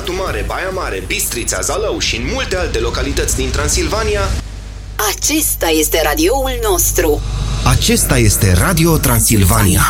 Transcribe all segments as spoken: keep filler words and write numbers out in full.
Satu Mare, Baia Mare, Bistrița, Zalău și în multe alte localități din Transilvania, acesta este radioul nostru. Acesta este Radio Transilvania.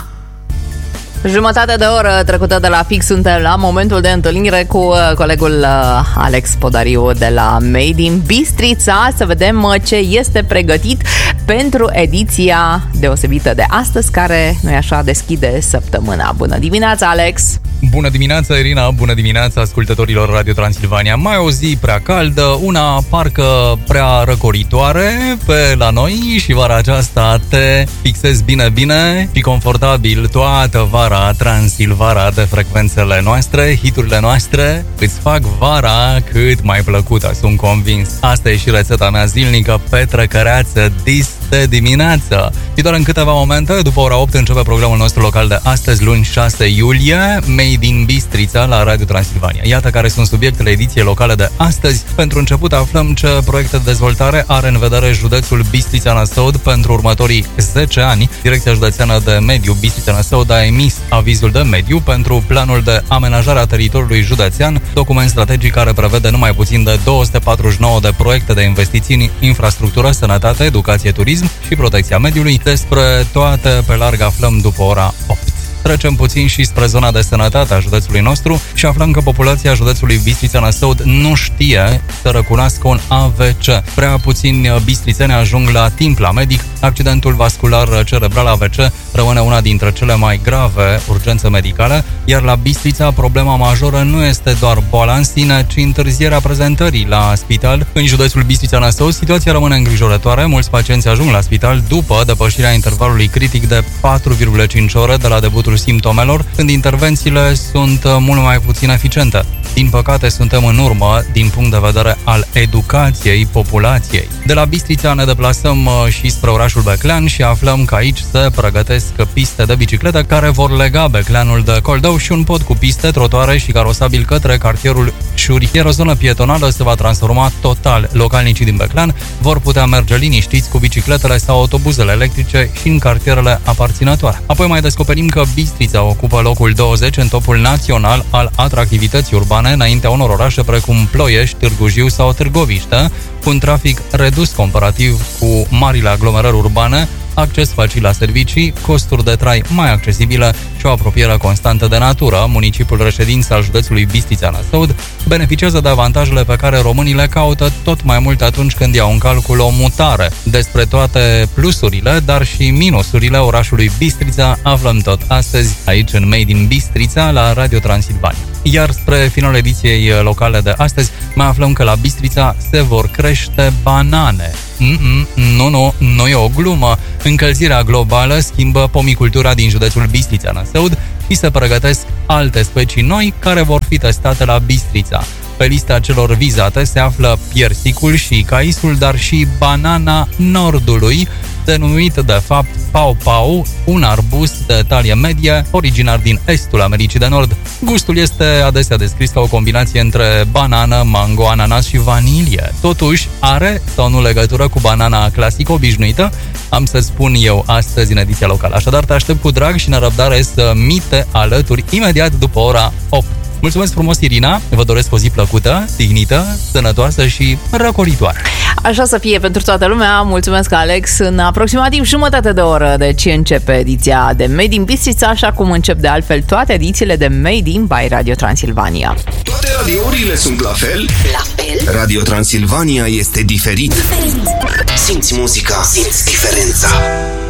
Jumătate de oră trecută de la fix, suntem la momentul de întâlnire cu colegul Alex Podariu de la Made in Bistrița, să vedem ce este pregătit pentru ediția deosebită de astăzi, care, nu-i așa, deschide săptămâna. Bună dimineața, Alex! Bună dimineața, Irina! Bună dimineața ascultătorilor Radio Transilvania! Mai o zi prea caldă, una parcă prea răcoritoare pe la noi și vara aceasta te fixezi bine, bine și confortabil toată vara transilvara de frecvențele noastre, hiturile noastre îți fac vara cât mai plăcută, sunt convins. Asta e și rețeta mea zilnică, petrecăreață dis de dimineață. Și doar în câteva momente, după ora opt, începe programul nostru local de astăzi, luni șase iulie, Made in Bistrița la Radio Transilvania. Iată care sunt subiectele ediției locale de astăzi. Pentru început aflăm ce proiecte de dezvoltare are în vedere județul Bistrița-Năsăud pentru următorii zece ani. Direcția Județeană de Mediu Bistrița-Năsăud a emis avizul de mediu pentru planul de amenajare a teritoriului județean, document strategic care prevede numai puțin de două sute patruzeci și nouă de proiecte de investiții în infrastructură, sănătate, educație, turism și protecția mediului. Despre toate pe larg aflăm după ora opt. Trecem puțin și spre zona de sănătate a județului nostru și aflăm că populația județului Bistrița-Năsăud nu știe să recunoască un A V C. Prea puțini bistrițeni ajung la timp la medic. Accidentul vascular cerebral A V C rămâne una dintre cele mai grave urgențe medicale, iar la Bistrița problema majoră nu este doar boala în sine, ci întârzierea prezentării la spital. În județul Bistrița-Năsăud situația rămâne îngrijorătoare. Mulți pacienți ajung la spital după depășirea intervalului critic de patru virgulă cinci ore de la debutul simptomelor, când intervențiile sunt mult mai puțin eficiente. Din păcate, suntem în urmă din punct de vedere al educației populației. De la Bistrița ne deplasăm și spre orașul Beclean și aflăm că aici se pregătesc piste de bicicletă care vor lega Becleanul de Coldău și un pod cu piste, trotuare și carosabil către cartierul Șuri. Iar o zonă pietonală se va transforma total. Localnicii din Beclean vor putea merge liniștiți cu bicicletele sau autobuzele electrice și în cartierele aparținătoare. Apoi mai descoperim că Bistrița ocupă locul douăzeci în topul național al atractivității urbane, înaintea unor orașe precum Ploiești, Târgu Jiu sau Târgoviște, cu un trafic redus comparativ cu marile aglomerări urbane, acces facil la servicii, costuri de trai mai accesibile și o apropiere constantă de natură. Municipiul reședință al județului Bistrița-Năsăud beneficiază de avantajele pe care românii le caută tot mai mult atunci când iau în calcul o mutare. Despre toate plusurile, dar și minusurile orașului Bistrița aflăm tot astăzi aici în Made in Bistrița la Radio Transilvania. Iar spre finalul ediției locale de astăzi mai aflăm că la Bistrița se vor crește banane. Mm-mm, nu, nu, nu e o glumă. Încălzirea globală schimbă pomicultura din județul Bistrița-Năsăud și se pregătesc alte specii noi care vor fi testate la Bistrița. Pe lista celor vizate se află piersicul și caisul, dar și banana nordului, denumit de fapt Pau Pau, un arbust de talie medie, originar din estul Americii de Nord. Gustul este adesea descris ca o combinație între banană, mango, ananas și vanilie. Totuși, are sau nu legătură cu banana clasică obișnuită? Am să spun eu astăzi în ediția locală. Așadar, te aștept cu drag și nerăbdare să mi te alături imediat după ora opt. Mulțumesc frumos, Irina, vă doresc o zi plăcută, dignită, sănătoasă și răcoritoare. Așa să fie pentru toată lumea. Mulțumesc, Alex. În aproximativ jumătate de oră, deci începe ediția de Made in Bistrița, așa cum încep de altfel toate edițiile de Made in by Radio Transilvania. Toate radiourile sunt la fel? La fel? Radio Transilvania este diferit. Diferit. Simți muzica, simți diferența.